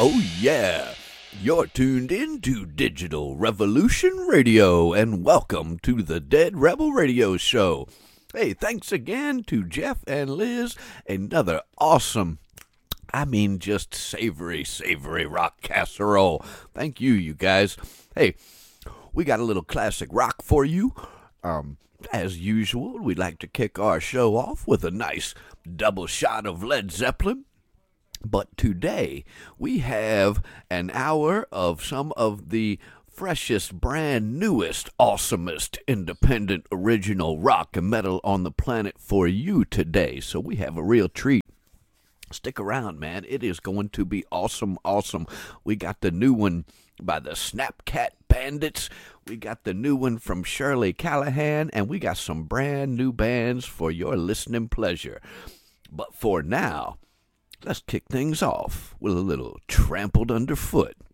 Oh, yeah. You're tuned in to Digital Revolution Radio, and welcome to the Dead Rebel Radio Show. Hey, thanks again to Jeff and Liz. Another awesome, just savory rock casserole. Thank you, you guys. Hey, we got a little classic rock for you. As usual, we'd like to kick our show off with a nice double shot of Led Zeppelin. But today, we have an hour of some of the freshest, brand newest, awesomest, independent, original rock and metal on the planet for you today. So we have a real treat. Stick around, man. It is going to be awesome. We got the new one by the Snapcat Bandits. We got the new one from Shirley Callahan. And we got some brand new bands for your listening pleasure. But for now, let's kick things off with a little Trampled Underfoot.